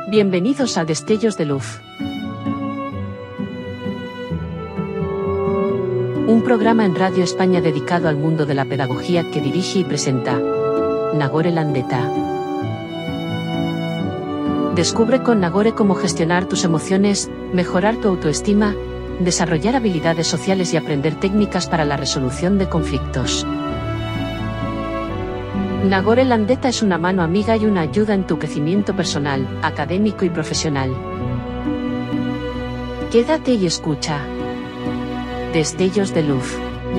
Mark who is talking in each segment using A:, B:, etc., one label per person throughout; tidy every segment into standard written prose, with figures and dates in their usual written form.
A: Bienvenidos a Destellos de Luz. Un programa en Radio España dedicado al mundo de la pedagogía que dirige y presenta Nagore Landeta. Descubre con Nagore cómo gestionar tus emociones, mejorar tu autoestima, desarrollar habilidades sociales y aprender técnicas para la resolución de conflictos. Nagore Landeta es una mano amiga y una ayuda en tu crecimiento personal, académico y profesional. Quédate y escucha. Destellos de Luz.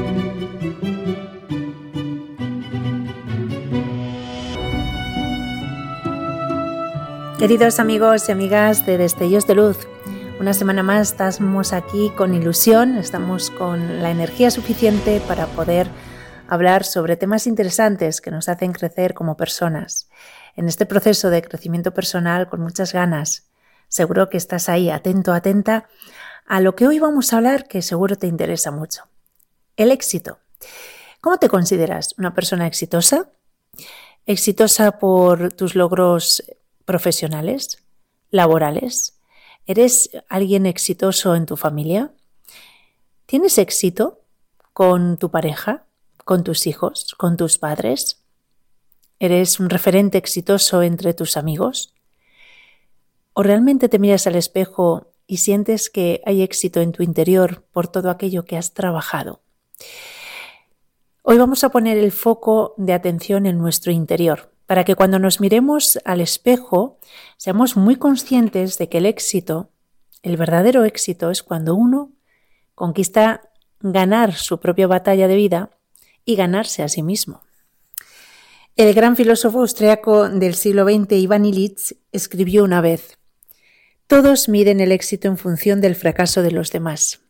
B: Queridos amigos y amigas de Destellos de Luz, una semana más estamos aquí con ilusión, estamos con la energía suficiente para poder hablar sobre temas interesantes que nos hacen crecer como personas. En este proceso de crecimiento personal con muchas ganas, seguro que estás ahí atento, atenta a lo que hoy vamos a hablar, que seguro te interesa mucho. El éxito. ¿Cómo te consideras? ¿Una persona exitosa? ¿Exitosa por tus logros profesionales, laborales? ¿Eres alguien exitoso en tu familia? ¿Tienes éxito con tu pareja, con tus hijos, con tus padres? ¿Eres un referente exitoso entre tus amigos? ¿O realmente te miras al espejo y sientes que hay éxito en tu interior por todo aquello que has trabajado? Hoy vamos a poner el foco de atención en nuestro interior, para que cuando nos miremos al espejo seamos muy conscientes de que el éxito, el verdadero éxito, es cuando uno conquista ganar su propia batalla de vida y ganarse a sí mismo. El gran filósofo austriaco del siglo XX, Ivan Illich, escribió una vez: todos miden el éxito en función del fracaso de los demás.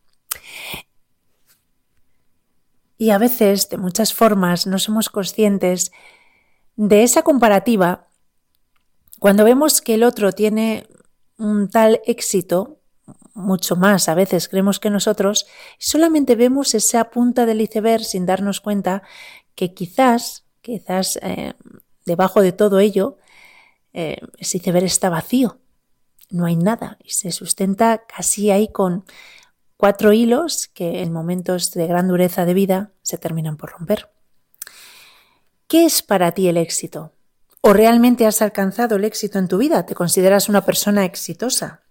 B: Y a veces, de muchas formas, no somos conscientes de esa comparativa cuando vemos que el otro tiene un tal éxito, mucho más a veces creemos que nosotros, y solamente vemos esa punta del iceberg sin darnos cuenta que quizás debajo de todo ello ese iceberg está vacío, no hay nada y se sustenta casi ahí con 4 hilos que en momentos de gran dureza de vida se terminan por romper. ¿Qué es para ti el éxito? ¿O realmente has alcanzado el éxito en tu vida? ¿Te consideras una persona exitosa?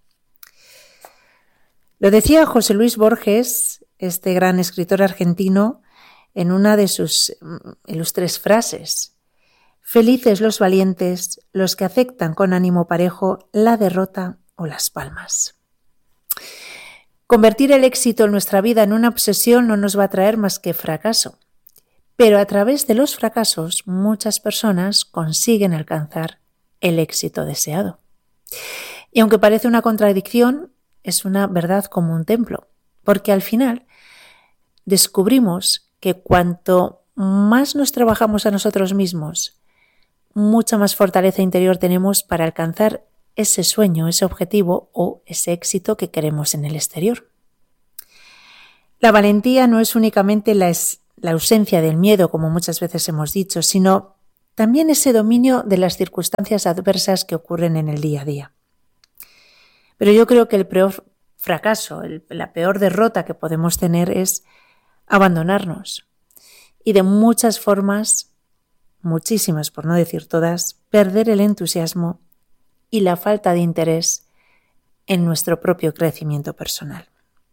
B: Lo decía José Luis Borges, este gran escritor argentino, en una de sus ilustres frases: felices los valientes, los que aceptan con ánimo parejo la derrota o las palmas. Convertir el éxito en nuestra vida en una obsesión no nos va a traer más que fracaso. Pero a través de los fracasos muchas personas consiguen alcanzar el éxito deseado. Y aunque parece una contradicción, es una verdad como un templo, porque al final descubrimos que cuanto más nos trabajamos a nosotros mismos, mucha más fortaleza interior tenemos para alcanzar ese sueño, ese objetivo o ese éxito que queremos en el exterior. La valentía no es únicamente la ausencia del miedo, como muchas veces hemos dicho, sino también ese dominio de las circunstancias adversas que ocurren en el día a día. Pero yo creo que el peor fracaso, la peor derrota que podemos tener es abandonarnos. Y de muchas formas, muchísimas por no decir todas, perder el entusiasmo y la falta de interés en nuestro propio crecimiento personal.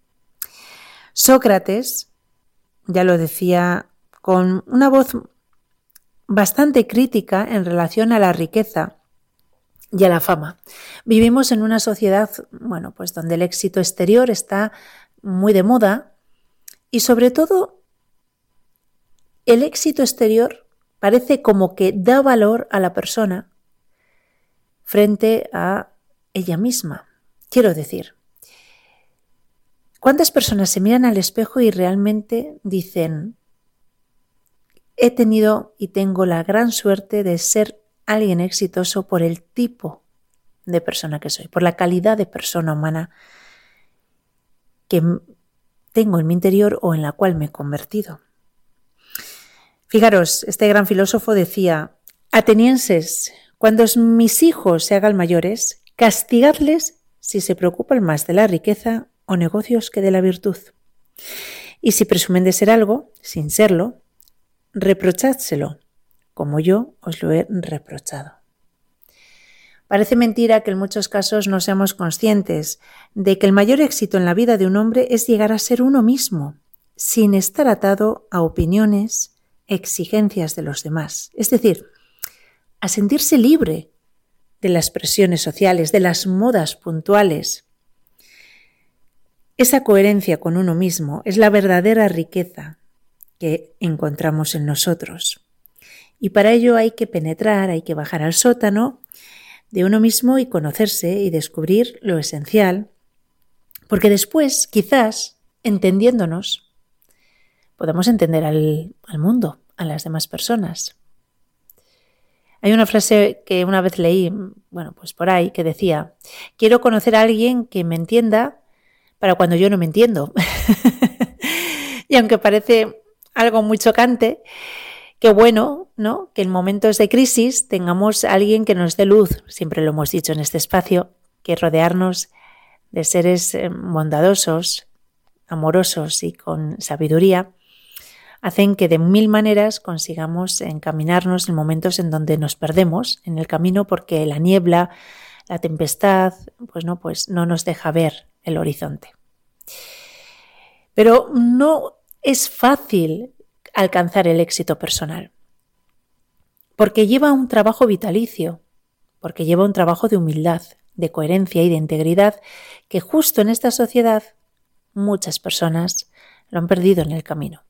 B: Sócrates ya lo decía con una voz bastante crítica en relación a la riqueza y a la fama. Vivimos en una sociedad, pues donde el éxito exterior está muy de moda y sobre todo el éxito exterior parece como que da valor a la persona frente a ella misma. Quiero decir, ¿cuántas personas se miran al espejo y realmente dicen: he tenido y tengo la gran suerte de ser alguien exitoso por el tipo de persona que soy, por la calidad de persona humana que tengo en mi interior o en la cual me he convertido? Fijaros, este gran filósofo decía: atenienses, cuando mis hijos se hagan mayores, Castigadles si se preocupan más de la riqueza o negocios que de la virtud. Y si presumen de ser algo, sin serlo, reprochádselo, como yo os lo he reprochado. Parece mentira que en muchos casos no seamos conscientes de que el mayor éxito en la vida de un hombre es llegar a ser uno mismo, sin estar atado a opiniones, exigencias de los demás. Es decir, a sentirse libre de las presiones sociales, de las modas puntuales. Esa coherencia con uno mismo es la verdadera riqueza que encontramos en nosotros. Y para ello hay que penetrar, hay que bajar al sótano de uno mismo y conocerse y descubrir lo esencial, porque después, quizás, entendiéndonos, podemos entender al mundo, a las demás personas. Hay una frase que una vez leí, pues por ahí, que decía: quiero conocer a alguien que me entienda para cuando yo no me entiendo. Y aunque parece algo muy chocante, qué bueno, ¿no?, que en momentos de crisis tengamos a alguien que nos dé luz. Siempre lo hemos dicho en este espacio, que rodearnos de seres bondadosos, amorosos y con sabiduría hacen que de mil maneras consigamos encaminarnos en momentos en donde nos perdemos en el camino porque la niebla, la tempestad, pues no nos deja ver el horizonte. Pero no es fácil alcanzar el éxito personal, porque lleva un trabajo vitalicio, porque lleva un trabajo de humildad, de coherencia y de integridad que justo en esta sociedad muchas personas lo han perdido en el camino.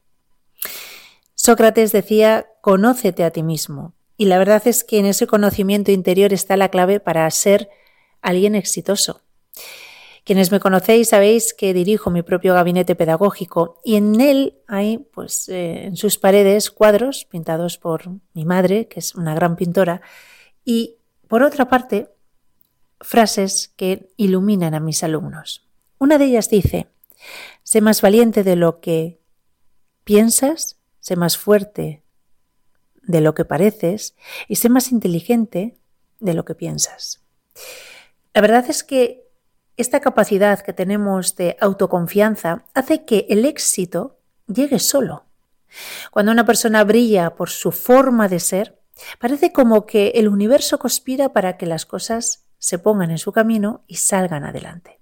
B: Sócrates decía: conócete a ti mismo, y la verdad es que en ese conocimiento interior está la clave para ser alguien exitoso. Quienes me conocéis sabéis que dirijo mi propio gabinete pedagógico y en él hay, en sus paredes, cuadros pintados por mi madre, que es una gran pintora, y por otra parte, frases que iluminan a mis alumnos. Una de ellas dice: sé más valiente de lo que piensas, sé más fuerte de lo que pareces y sé más inteligente de lo que piensas. La verdad es que esta capacidad que tenemos de autoconfianza hace que el éxito llegue solo. Cuando una persona brilla por su forma de ser, parece como que el universo conspira para que las cosas se pongan en su camino y salgan adelante.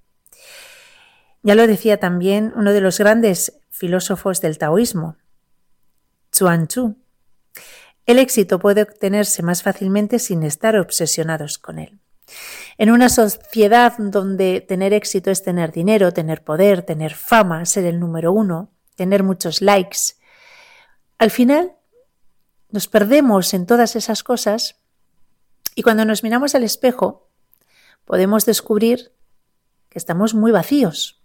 B: Ya lo decía también uno de los grandes filósofos del taoísmo, Zhuangzi. El éxito puede obtenerse más fácilmente sin estar obsesionados con él. En una sociedad donde tener éxito es tener dinero, tener poder, tener fama, ser el número uno, tener muchos likes, al final nos perdemos en todas esas cosas y cuando nos miramos al espejo podemos descubrir que estamos muy vacíos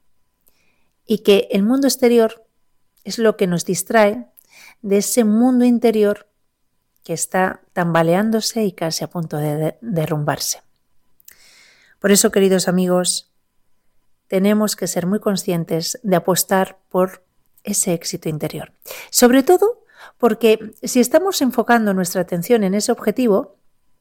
B: y que el mundo exterior es lo que nos distrae de ese mundo interior que está tambaleándose y casi a punto de derrumbarse. Por eso, queridos amigos, tenemos que ser muy conscientes de apostar por ese éxito interior. Sobre todo porque si estamos enfocando nuestra atención en ese objetivo,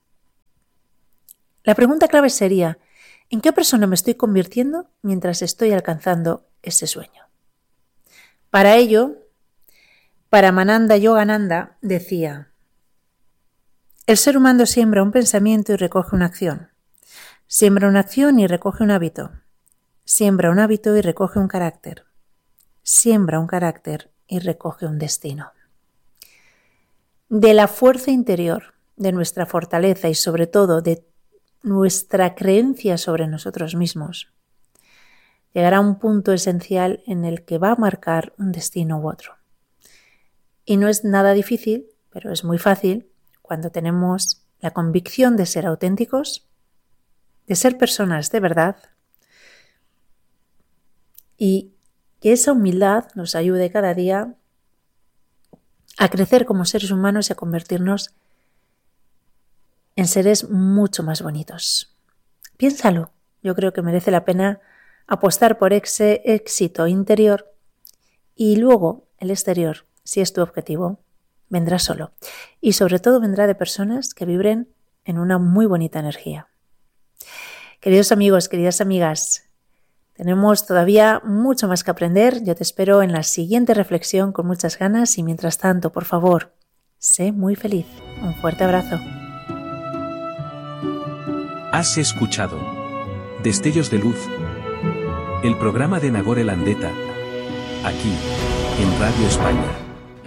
B: la pregunta clave sería: ¿en qué persona me estoy convirtiendo mientras estoy alcanzando ese sueño? Para ello, Paramananda Yogananda decía: el ser humano siembra un pensamiento y recoge una acción. Siembra una acción y recoge un hábito. Siembra un hábito y recoge un carácter. Siembra un carácter y recoge un destino. De la fuerza interior, de nuestra fortaleza y sobre todo de nuestra creencia sobre nosotros mismos, llegará un punto esencial en el que va a marcar un destino u otro. Y no es nada difícil, pero es muy fácil cuando tenemos la convicción de ser auténticos, de ser personas de verdad y que esa humildad nos ayude cada día a crecer como seres humanos y a convertirnos en seres mucho más bonitos. Piénsalo, yo creo que merece la pena apostar por ese éxito interior y luego el exterior, si es tu objetivo, vendrá solo y sobre todo vendrá de personas que vibren en una muy bonita energía. Queridos amigos, queridas amigas, tenemos todavía mucho más que aprender. Yo te espero en la siguiente reflexión con muchas ganas y mientras tanto, por favor, sé muy feliz. Un fuerte abrazo.
C: Has escuchado Destellos de Luz, el programa de Nagore Landeta, aquí, en Radio España.